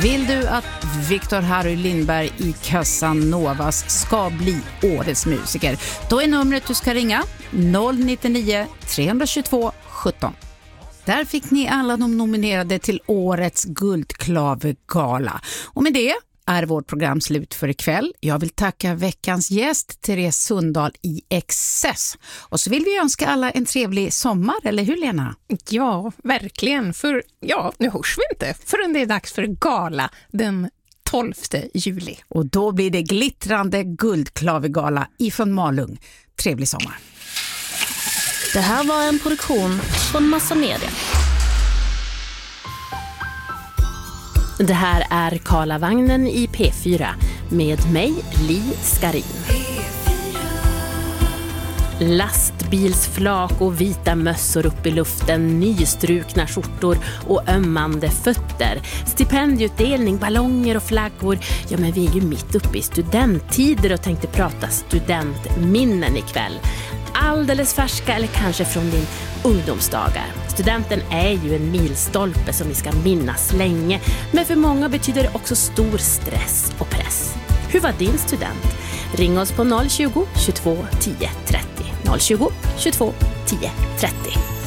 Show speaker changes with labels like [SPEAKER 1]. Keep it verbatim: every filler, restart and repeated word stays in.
[SPEAKER 1] Vill du att Victor Harry Lindberg i Casanovas ska bli årets musiker? Då är numret du ska ringa noll nio nio tre två två sjutton. Där fick ni alla de nominerade till årets Guldklavegala. Och med det är vårt program slut för ikväll. Jag vill tacka veckans gäst Therese Sundahl i Excess. Och så vill vi önska alla en trevlig sommar, eller hur Lena?
[SPEAKER 2] Ja, verkligen. För ja, nu hörs vi inte förrän det är dags för gala den tolfte juli.
[SPEAKER 1] Och då blir det glittrande Guldklavegala ifrån Malung. Trevlig sommar.
[SPEAKER 3] Det här var en produktion från Massa Media. Det här är Karlavagnen i P fyra med mig, Li Skarin. Lastbilsflak och vita mössor upp i luften, nystrukna skjortor och ömmande fötter. Stipendieutdelning, ballonger och flaggor. Ja, men vi är ju mitt uppe i studenttider och tänkte prata studentminnen ikväll. Alldeles färska eller kanske från din ungdomsdagar. Studenten är ju en milstolpe som vi ska minnas länge, men för många betyder det också stor stress och press. Hur var din student? Ring oss på noll tjugo, tjugotvå, tio, trettio. noll tjugo, tjugotvå, tio, trettio.